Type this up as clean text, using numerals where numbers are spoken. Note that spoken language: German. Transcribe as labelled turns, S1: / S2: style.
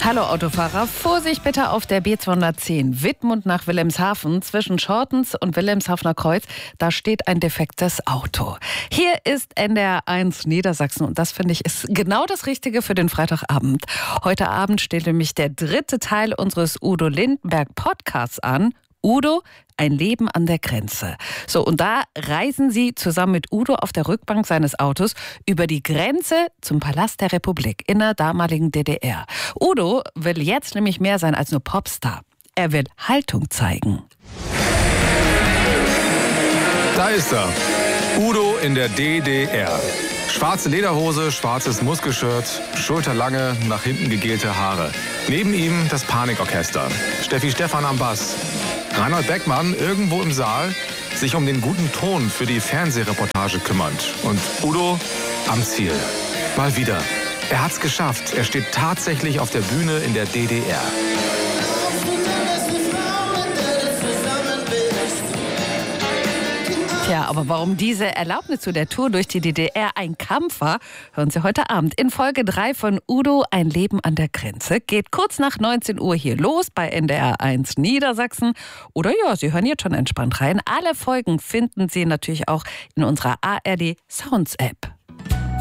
S1: Hallo Autofahrer, Vorsicht bitte auf der B210 Wittmund nach Wilhelmshaven zwischen Schortens und Wilhelmshavener Kreuz. Da steht ein defektes Auto. Hier ist NDR 1 Niedersachsen und das finde ich ist genau das Richtige für den Freitagabend. Heute Abend steht nämlich der dritte Teil unseres Udo Lindenberg Podcasts an. Udo, ein Leben an der Grenze. So, und da reisen sie zusammen mit Udo auf der Rückbank seines Autos über die Grenze zum Palast der Republik in der damaligen DDR. Udo will jetzt nämlich mehr sein als nur Popstar. Er will Haltung zeigen.
S2: Da ist er. Udo in der DDR. Schwarze Lederhose, schwarzes Muskelshirt, schulterlange, nach hinten gegelte Haare. Neben ihm das Panikorchester. Steffi Stephan am Bass. Reinhold Beckmann irgendwo im Saal, sich um den guten Ton für die Fernsehreportage kümmernd. Und Udo am Ziel. Mal wieder. Er hat's geschafft. Er steht tatsächlich auf der Bühne in der DDR.
S1: Tja, aber warum diese Erlaubnis zu der Tour durch die DDR ein Kampf war, hören Sie heute Abend in Folge 3 von Udo, ein Leben an der Grenze. Geht kurz nach 19 Uhr hier los bei NDR 1 Niedersachsen. Oder ja, Sie hören jetzt schon entspannt rein. Alle Folgen finden Sie natürlich auch in unserer ARD Sounds App.